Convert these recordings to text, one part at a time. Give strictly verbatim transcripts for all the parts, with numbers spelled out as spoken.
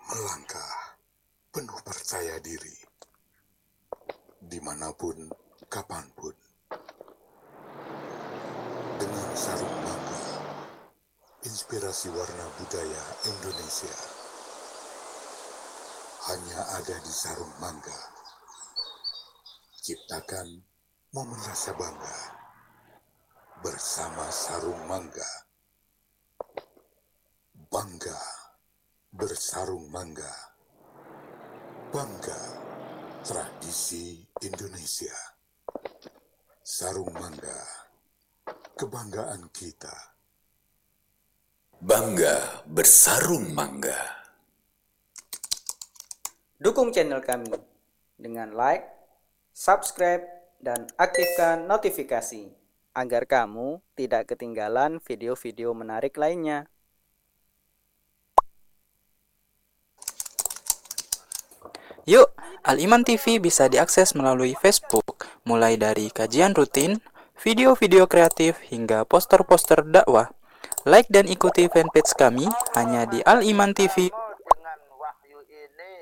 melangkah penuh percaya diri, dimanapun, kapanpun, dengan sarung mangga, inspirasi warna budaya Indonesia, hanya ada di sarung mangga. Ciptakan momen rasa bangga bersama sarung mangga. Bangga bersarung mangga. Bangga tradisi Indonesia. Sarung mangga, kebanggaan kita. Bangga bersarung mangga. Dukung channel kami dengan like, subscribe, dan aktifkan notifikasi agar kamu tidak ketinggalan video-video menarik lainnya. Yuk, Al-Iman T V bisa diakses melalui Facebook, mulai dari kajian rutin, video-video kreatif, hingga poster-poster dakwah. Like dan ikuti fanpage kami hanya di Al-Iman T V. Dengan wahyu ini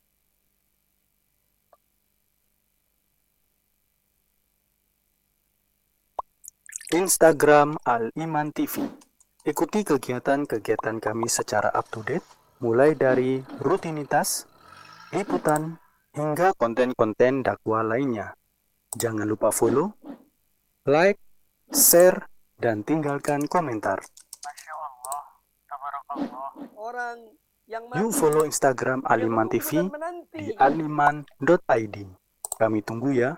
Instagram Al-Iman T V. Ikuti kegiatan-kegiatan kami secara up-to-date, mulai dari rutinitas, liputan, hingga konten-konten dakwah lainnya. Jangan lupa follow, like, share, dan tinggalkan komentar. Masya Allah, tabarakallah. Orang yang Yuk follow Instagram Al-Iman T V di aliman dot i d. Kami tunggu ya.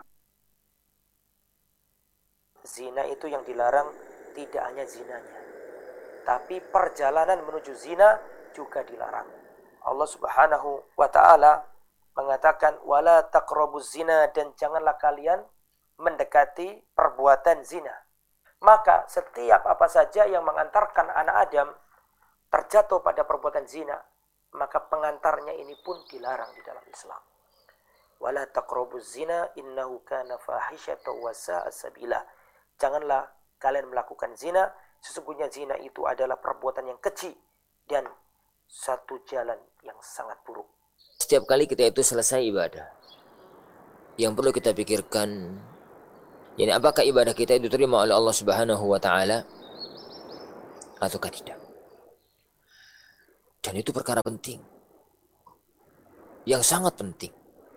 Zina itu yang dilarang tidak hanya zinanya, tapi perjalanan menuju zina juga dilarang. Allah Subhanahu wa ta'ala mengatakan wala taqrabuz zina, dan janganlah kalian mendekati perbuatan zina. Maka setiap apa saja yang mengantarkan anak Adam terjatuh pada perbuatan zina, maka pengantarnya ini pun dilarang di dalam Islam. Wala taqrabuz zina innahu kana fahisyatan wa sa'a sabila. Janganlah kalian melakukan zina, sesungguhnya zina itu adalah perbuatan yang keji dan satu jalan yang sangat buruk. Setiap kali kita itu selesai ibadah, yang perlu kita pikirkan, yani apakah ibadah kita itu diterima oleh Allah Subhanahu wa ta'ala ataukah tidak. Dan itu perkara penting, yang sangat penting.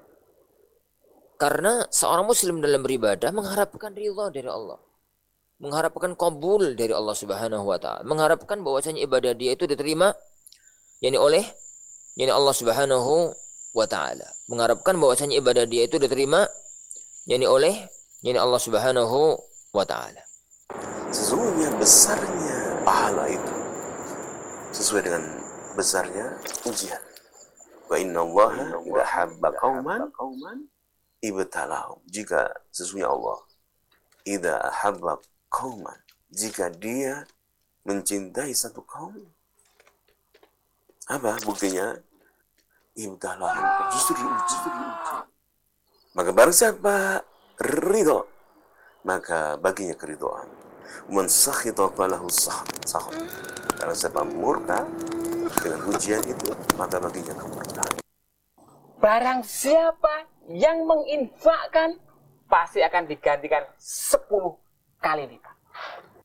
Karena seorang muslim dalam beribadah mengharapkan ridha dari Allah, mengharapkan kabul dari Allah Subhanahu wa ta'ala, mengharapkan bahwasanya ibadah dia itu diterima yani oleh yani Allah Subhanahu wa ta'ala, mengharapkan bahwasanya ibadah dia itu diterima yani oleh yani Allah Subhanahu wa ta'ala. Sesungguhnya besarnya pahala itu sesuai dengan besarnya ujian. Wa inna Allaha idza habba qauman ibtalahum. Jika sesungguhnya Allah idza habba qauman, jika dia mencintai satu kaum, apa buktinya? Ibtalahum, justru diuji. Maka barang siapa ridho, maka baginya keridhaan. Man sakhita falahu sakhat. Karena siapa murka dengan ujian itu, maka baginya kemurkaan. Barang siapa yang menginfakkan pasti akan digantikan sepuluh kali lipat.